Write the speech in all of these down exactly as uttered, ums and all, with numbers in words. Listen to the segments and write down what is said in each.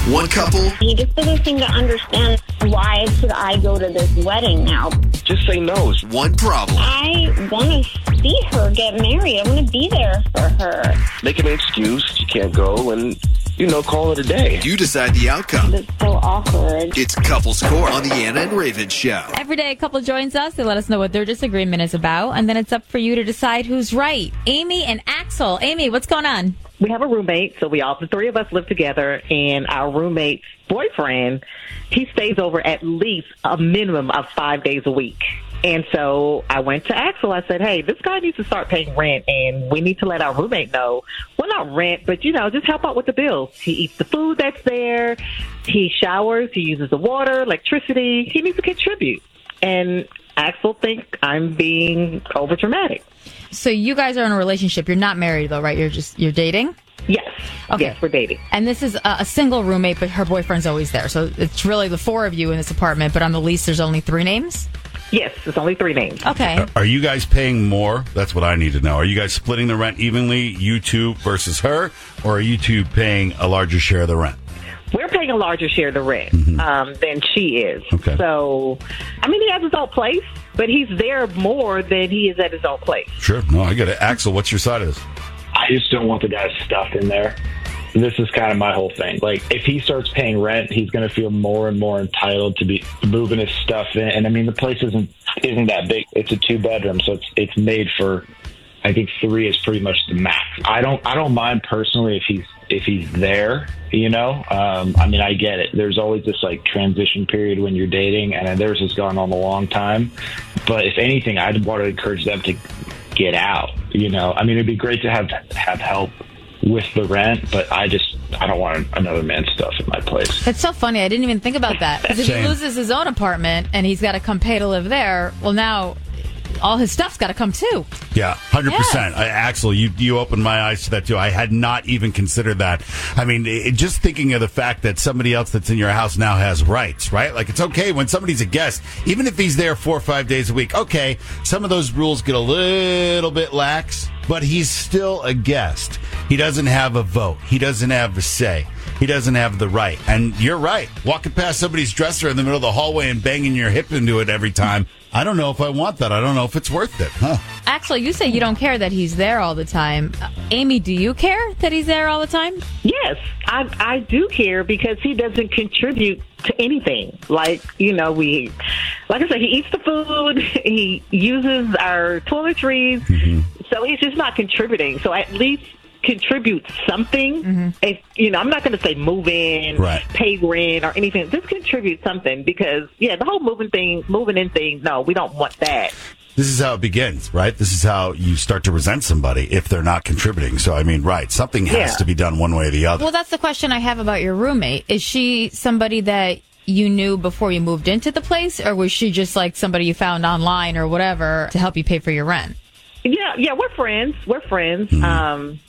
One couple. He just doesn't seem to understand why should I go to this wedding now. Just say no. One problem. I want to see her get married. I want to be there for her. Make an excuse. You can't go and, you know, call it a day. You decide the outcome. It's so awkward. It's Couples Court on the Anna and Raven Show. Every day a couple joins us. They let us know what their disagreement is about, and then it's up for you to decide who's right. Amy and Axel. Amy, what's going on? We have a roommate, so we all, the three of us live together, and our roommate's boyfriend, he stays over at least a minimum of five days a week. And so I went to Axel. I said, hey, this guy needs to start paying rent, and we need to let our roommate know. Well, not rent, but, you know, just help out with the bills. He eats the food that's there. He showers. He uses the water, electricity. He needs to contribute. And Axel thinks I'm being overdramatic. So you guys are in a relationship. You're not married, though, right? You're just, you're dating? Yes. Okay. Yes, we're dating. And this is a, a single roommate, but her boyfriend's always there. So it's really the four of you in this apartment, but on the lease, there's only three names? Yes, it's only three names. Okay. Are you guys paying more? That's what I need to know. Are you guys splitting the rent evenly, you two versus her, or are you two paying a larger share of the rent? We're paying a larger share of the rent Mm-hmm. um, than she is. Okay. So, I mean, he has his own place, but he's there more than he is at his own place. Sure. No, I get it. Axel, what's your side of this? I just don't want the guy's stuff in there. This is kind of my whole thing. Like, if he starts paying rent, he's going to feel more and more entitled to be moving his stuff in. And I mean, the place isn't isn't that big. It's a two bedroom, so it's it's made for. I think three is pretty much the max. I don't I don't mind personally if he's if he's there. You know, um, I mean, I get it. There's always this like transition period when you're dating, and theirs has gone on a long time. But if anything, I'd want to encourage them to get out. You know, I mean, it'd be great to have have help with the rent, but I just I don't want another man's stuff in my place. That's so funny. I didn't even think about that. Because if he Same. loses his own apartment and he's got to come pay to live there, well, now all his stuff's got to come too. Yeah, one hundred percent. I, Axel, you you opened my eyes to that, too. I had not even considered that. I mean, it, just thinking of the fact that somebody else that's in your house now has rights, right? Like, it's okay when somebody's a guest, even if he's there four or five days a week. Okay, some of those rules get a little bit lax, but he's still a guest. He doesn't have a vote. He doesn't have a say. He doesn't have the right. And you're right. Walking past somebody's dresser in the middle of the hallway and banging your hip into it every time, I don't know if I want that. I don't know if it's worth it. Huh? Axel, you say you don't care that he's there all the time. Uh, Amy, do you care that he's there all the time? Yes, I I do care because he doesn't contribute to anything. Like, you know, we, like I said, he eats the food, he uses our toiletries, mm-hmm. so he's just not contributing. So at least contribute something. Mm-hmm. If, you know, I'm not going to say move in, right. pay rent or anything. Just contribute something because, yeah, the whole moving thing, moving in thing, no, we don't want that. This is how it begins, right? This is how you start to resent somebody if they're not contributing. So, I mean, right, something has Yeah. to be done one way or the other. Well, that's the question I have about your roommate. Is she somebody that you knew before you moved into the place, or was she just like somebody you found online or whatever to help you pay for your rent? Yeah, yeah, we're friends. We're friends. Mm-hmm. Um,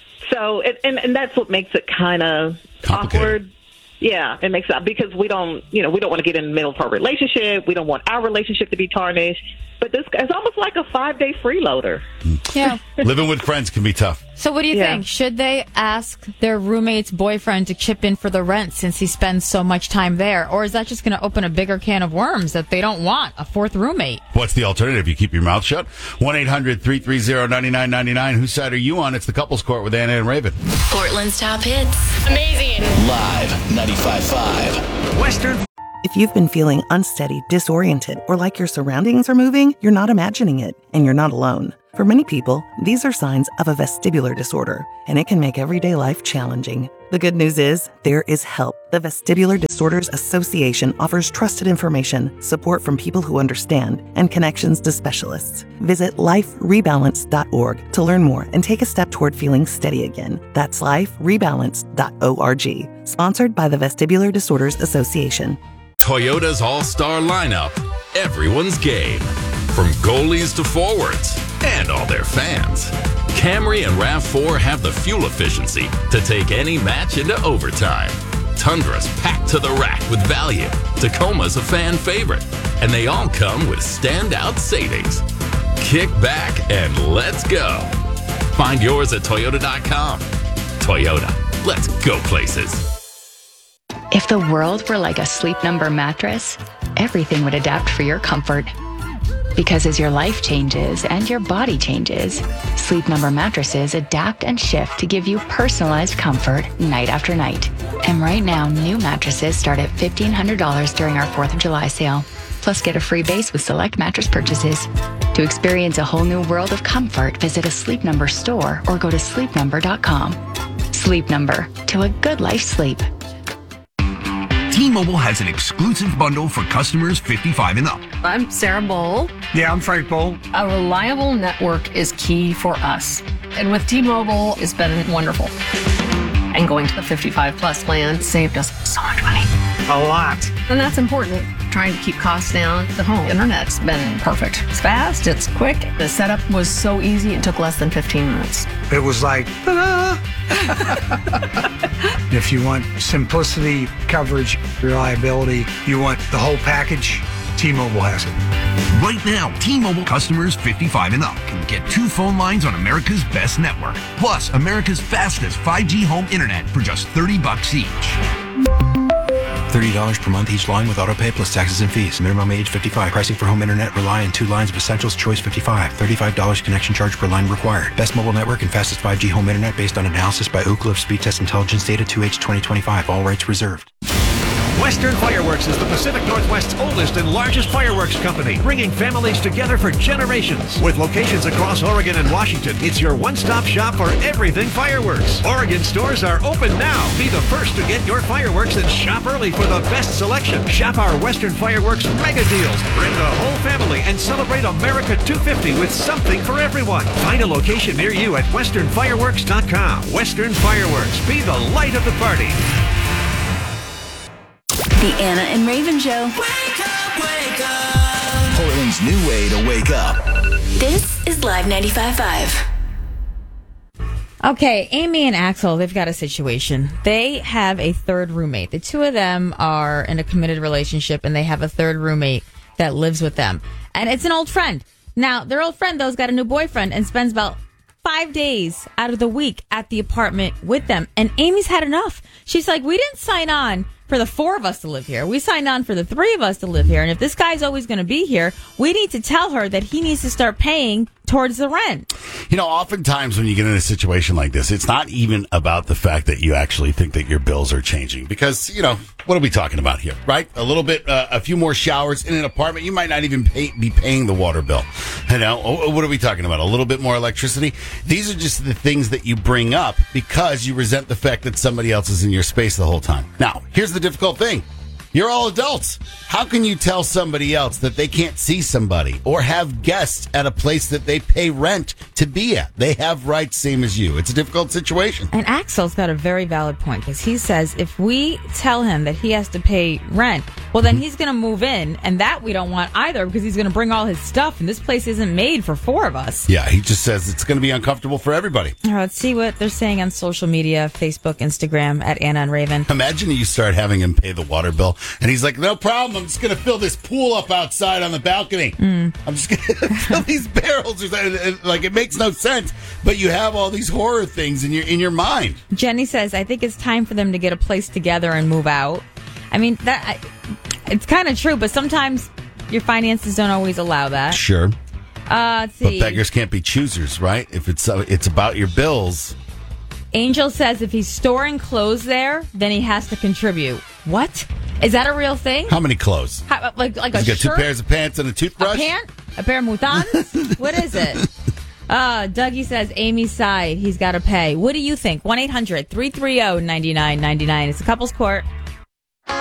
so, and, and, and that's what makes it kind of awkward. Yeah, it makes it, because we don't, you know, we don't want to get in the middle of our relationship. We don't want our relationship to be tarnished. But this it's almost like a five-day freeloader. Yeah. Living with friends can be tough. So what do you Yeah. think? Should they ask their roommate's boyfriend to chip in for the rent since he spends so much time there? Or is that just going to open a bigger can of worms that they don't want, a fourth roommate? What's the alternative? You keep your mouth shut? one eight hundred three three zero nine nine nine nine. Whose side are you on? It's the Couples Court with Anna and Raven. Portland's top hits. Amazing. Live ninety-five point five. Western. If you've been feeling unsteady, disoriented, or like your surroundings are moving, you're not imagining it, and you're not alone. For many people, these are signs of a vestibular disorder, and it can make everyday life challenging. The good news is, there is help. The Vestibular Disorders Association offers trusted information, support from people who understand, and connections to specialists. Visit life rebalance dot org to learn more and take a step toward feeling steady again. That's life rebalance dot org. Sponsored by the Vestibular Disorders Association. Toyota's all-star lineup. Everyone's game. From goalies to forwards and all their fans. Camry and RAV four have the fuel efficiency to take any match into overtime. Tundra's packed to the rack with value. Tacoma's a fan favorite. And they all come with standout savings. Kick back and let's go. Find yours at toyota dot com. Toyota, let's go places. If the world were like a Sleep Number mattress, everything would adapt for your comfort. Because as your life changes and your body changes, Sleep Number mattresses adapt and shift to give you personalized comfort night after night. And right now, new mattresses start at fifteen hundred dollars during our fourth of July sale. Plus, get a free base with select mattress purchases. To experience a whole new world of comfort, visit a Sleep Number store or go to sleep number dot com. Sleep Number, to a good life sleep. T-Mobile has an exclusive bundle for customers fifty-five and up. I'm Sarah Bowl. Yeah, I'm Frank Bowl. A reliable network is key for us. And with T-Mobile, it's been wonderful. And going to the fifty-five plus plan saved us so much money. A lot. And that's important. Trying to keep costs down. The home internet's been perfect. It's fast, it's quick. The setup was so easy, it took less than fifteen minutes. It was like, ta-da! If you want simplicity, coverage, reliability, you want the whole package, T-Mobile has it. Right now, T-Mobile customers fifty-five and up can get two phone lines on America's best network, plus America's fastest five G home internet for just thirty bucks each. thirty dollars per month each line with autopay plus taxes and fees. Minimum age fifty-five. Pricing for home internet rely on two lines of Essentials Choice fifty-five. thirty-five dollars connection charge per line required. Best mobile network and fastest five G home internet based on analysis by Ookla of Speed Test Intelligence Data two H twenty twenty-five. All rights reserved. Western Fireworks is the Pacific Northwest's oldest and largest fireworks company, bringing families together for generations. With locations across Oregon and Washington, it's your one-stop shop for everything fireworks. Oregon stores are open now. Be the first to get your fireworks and shop early for the best selection. Shop our Western Fireworks mega deals. Bring the whole family and celebrate America two fifty with something for everyone. Find a location near you at western fireworks dot com. Western Fireworks. Be the light of the party. The Anna and Raven Show. Wake up, wake up. Portland's new way to wake up. This is Live ninety-five point five. Okay, Amy and Axel, they've got a situation. They have a third roommate. The two of them are in a committed relationship, and they have a third roommate that lives with them. And it's an old friend. Now, their old friend, though, has got a new boyfriend and spends about five days out of the week at the apartment with them. And Amy's had enough. She's like, we didn't sign on for the four of us to live here. We signed on for the three of us to live here. And if this guy's always going to be here, we need to tell her that he needs to start paying towards the rent. You know, oftentimes when you get in a situation like this, it's not even about the fact that you actually think that your bills are changing. Because, you know, what are we talking about here, right? A little bit, uh, a few more showers in an apartment. You might not even pay, be paying the water bill. You know, what are we talking about? A little bit more electricity? These are just the things that you bring up because you resent the fact that somebody else is in your space the whole time. Now, here's the difficult thing. You're all adults. How can you tell somebody else that they can't see somebody or have guests at a place that they pay rent to be at? They have rights same as you. It's a difficult situation. And Axel's got a very valid point because he says if we tell him that he has to pay rent, well, then he's going to move in, and that we don't want either because he's going to bring all his stuff, and this place isn't made for four of us. Yeah, he just says it's going to be uncomfortable for everybody. All right, let's see what they're saying on social media, Facebook, Instagram, at Anna and Raven. Imagine you start having him pay the water bill, and he's like, no problem, I'm just going to fill this pool up outside on the balcony. Mm. I'm just going to fill these barrels. Or something. Like, it makes no sense, but you have all these horror things in your in your mind. Jenny says, I think it's time for them to get a place together and move out. I mean, that I, it's kind of true, but sometimes your finances don't always allow that. Sure. Uh, let's see. But beggars can't be choosers, right? If it's uh, it's about your bills. Angel says if he's storing clothes there, then he has to contribute. What? Is that a real thing? How many clothes? How, like like He's a got shirt? two pairs of pants and a toothbrush? A pant? A pair of moutons? What is it? Uh, Dougie says Amy's side. He's got to pay. What do you think? one eight hundred three three zero nine nine nine nine. It's a couple's court.